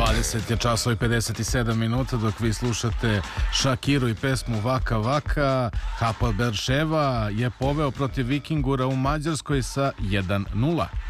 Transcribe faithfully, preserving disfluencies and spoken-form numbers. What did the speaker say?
dvadeset je časova i pedeset sedam minuta dok vi slušate Shakiru i pesmu Vaka Vaka. Hapoel Beerševa je poveo protiv Vikingura u Mađarskoj sa jedan nula.